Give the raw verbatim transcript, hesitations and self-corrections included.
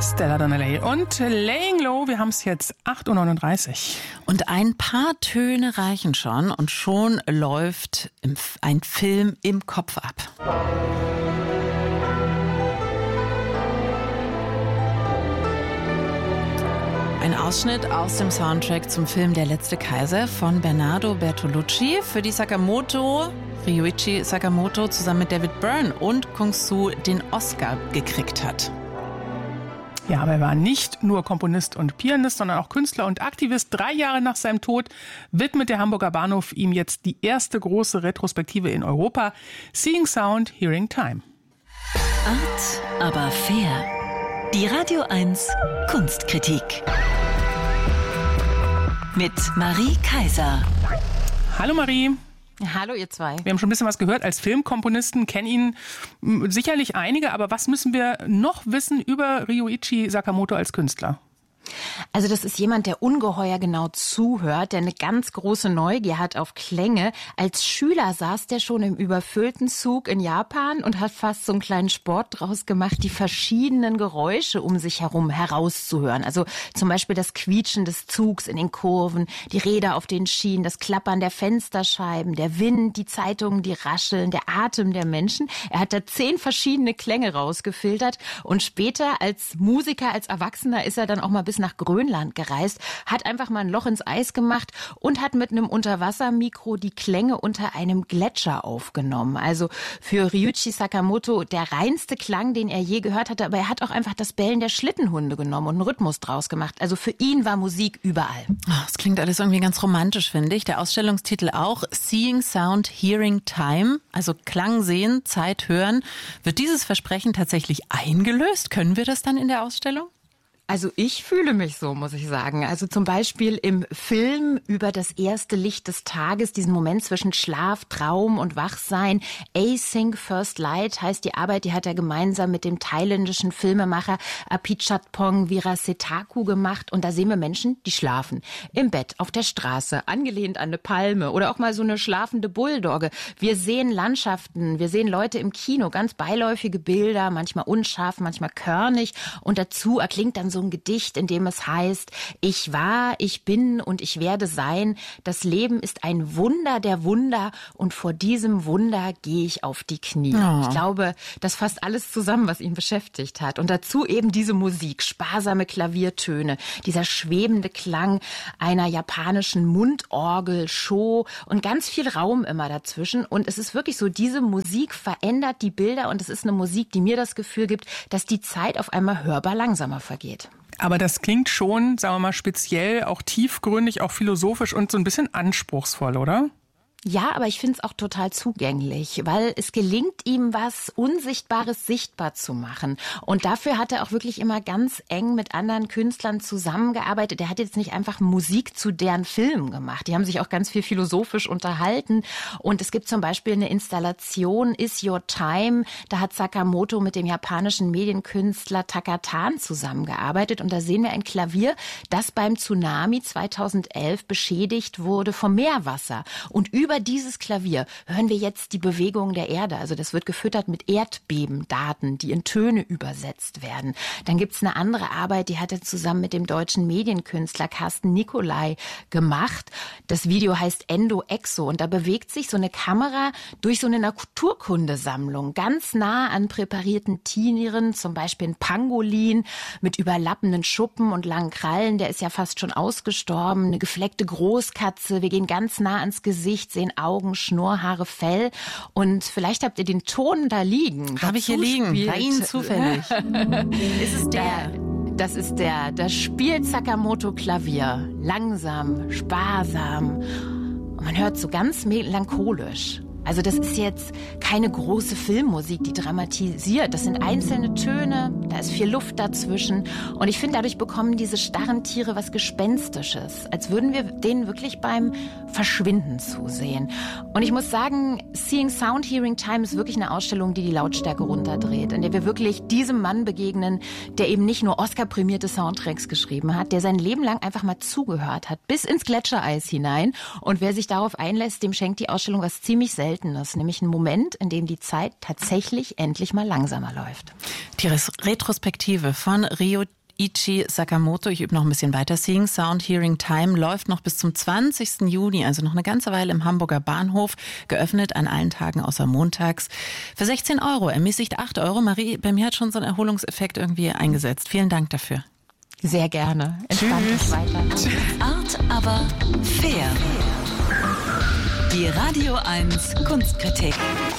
Stella Donnelly und Laying Low. Wir haben es jetzt acht Uhr neununddreißig. Und ein paar Töne reichen schon und schon läuft ein Film im Kopf ab. Ein Ausschnitt aus dem Soundtrack zum Film Der letzte Kaiser von Bernardo Bertolucci, für die Sakamoto, Ryuichi Sakamoto zusammen mit David Byrne und Kung Su den Oscar gekriegt hat. Ja, aber er war nicht nur Komponist und Pianist, sondern auch Künstler und Aktivist. Drei Jahre nach seinem Tod widmet der Hamburger Bahnhof ihm jetzt die erste große Retrospektive in Europa. Seeing Sound, Hearing Time. Art, aber fair. Die Radio eins Kunstkritik. Mit Marie Kaiser. Hallo Marie. Hallo ihr zwei. Wir haben schon ein bisschen was gehört. Als Filmkomponisten kennen ihn m, sicherlich einige, aber was müssen wir noch wissen über Ryuichi Sakamoto als Künstler? Also das ist jemand, der ungeheuer genau zuhört, der eine ganz große Neugier hat auf Klänge. Als Schüler saß der schon im überfüllten Zug in Japan und hat fast so einen kleinen Sport draus gemacht, die verschiedenen Geräusche um sich herum herauszuhören. Also zum Beispiel das Quietschen des Zugs in den Kurven, die Räder auf den Schienen, das Klappern der Fensterscheiben, der Wind, die Zeitungen, die rascheln, der Atem der Menschen. Er hat da zehn verschiedene Klänge rausgefiltert und später als Musiker, als Erwachsener ist er dann auch mal bis nach Grönland gereist, hat einfach mal ein Loch ins Eis gemacht und hat mit einem Unterwassermikro die Klänge unter einem Gletscher aufgenommen. Also für Ryuichi Sakamoto der reinste Klang, den er je gehört hatte, aber er hat auch einfach das Bellen der Schlittenhunde genommen und einen Rhythmus draus gemacht. Also für ihn war Musik überall. Das klingt alles irgendwie ganz romantisch, finde ich. Der Ausstellungstitel auch, Seeing Sound, Hearing Time, also Klang sehen, Zeit hören. Wird dieses Versprechen tatsächlich eingelöst? Können wir das dann in der Ausstellung? Also ich fühle mich so, muss ich sagen. Also zum Beispiel im Film über das erste Licht des Tages, diesen Moment zwischen Schlaf, Traum und Wachsein. Async First Light heißt die Arbeit, die hat er gemeinsam mit dem thailändischen Filmemacher Apichatpong Virasetaku gemacht. Und da sehen wir Menschen, die schlafen. Im Bett, auf der Straße, angelehnt an eine Palme oder auch mal so eine schlafende Bulldogge. Wir sehen Landschaften, wir sehen Leute im Kino, ganz beiläufige Bilder, manchmal unscharf, manchmal körnig. Und dazu erklingt dann so ein Gedicht, in dem es heißt, ich war, ich bin und ich werde sein. Das Leben ist ein Wunder der Wunder und vor diesem Wunder gehe ich auf die Knie. Oh. Ich glaube, das fasst alles zusammen, was ihn beschäftigt hat. Und dazu eben diese Musik, sparsame Klaviertöne, dieser schwebende Klang einer japanischen Mundorgel, Sho und ganz viel Raum immer dazwischen. Und es ist wirklich so, diese Musik verändert die Bilder und es ist eine Musik, die mir das Gefühl gibt, dass die Zeit auf einmal hörbar langsamer vergeht. Aber das klingt schon, sagen wir mal, speziell, auch tiefgründig, auch philosophisch und so ein bisschen anspruchsvoll, oder? Ja, aber ich finde es auch total zugänglich, weil es gelingt ihm, was Unsichtbares sichtbar zu machen. Und dafür hat er auch wirklich immer ganz eng mit anderen Künstlern zusammengearbeitet. Er hat jetzt nicht einfach Musik zu deren Filmen gemacht. Die haben sich auch ganz viel philosophisch unterhalten. Und es gibt zum Beispiel eine Installation, Is Your Time? Da hat Sakamoto mit dem japanischen Medienkünstler Takatan zusammengearbeitet. Und da sehen wir ein Klavier, das beim Tsunami zweitausendelf beschädigt wurde vom Meerwasser. Und über dieses Klavier hören wir jetzt die Bewegung der Erde. Also das wird gefüttert mit Erdbebendaten, die in Töne übersetzt werden. Dann gibt's eine andere Arbeit, die hat er zusammen mit dem deutschen Medienkünstler Carsten Nicolai gemacht. Das Video heißt Endo Exo und da bewegt sich so eine Kamera durch so eine Naturkundesammlung ganz nah an präparierten Tieren, zum Beispiel ein Pangolin mit überlappenden Schuppen und langen Krallen, der ist ja fast schon ausgestorben, eine gefleckte Großkatze, wir gehen ganz nah ans Gesicht, sehen Augen, Schnurrhaare, Fell. Und vielleicht habt ihr den Ton da liegen. Habe ich hier liegen, bei Ihnen zufällig. Ist es der? Das ist der. Das spielt Sakamoto Klavier. Langsam, sparsam. Und man hört so ganz melancholisch. Also das ist jetzt keine große Filmmusik, die dramatisiert. Das sind einzelne Töne, da ist viel Luft dazwischen. Und ich finde, dadurch bekommen diese starren Tiere was Gespenstisches. Als würden wir denen wirklich beim Verschwinden zusehen. Und ich muss sagen, Seeing Sound, Hearing Time ist wirklich eine Ausstellung, die die Lautstärke runterdreht. In der wir wirklich diesem Mann begegnen, der eben nicht nur Oscar-prämierte Soundtracks geschrieben hat, der sein Leben lang einfach mal zugehört hat, bis ins Gletschereis hinein. Und wer sich darauf einlässt, dem schenkt die Ausstellung was ziemlich seltenes. Nämlich ein Moment, in dem die Zeit tatsächlich endlich mal langsamer läuft. Die Retrospektive Retrospektive von Ryuichi Sakamoto. Ich übe noch ein bisschen weiter. Seeing Sound, Hearing Time läuft noch bis zum zwanzigsten Juni, also noch eine ganze Weile im Hamburger Bahnhof. Geöffnet an allen Tagen außer montags. Für sechzehn Euro, ermäßigt acht Euro. Marie, bei mir hat schon so ein Erholungseffekt irgendwie eingesetzt. Vielen Dank dafür. Sehr gerne. Entspannt dich weiter. Art, aber fair. Die Radio eins Kunstkritik.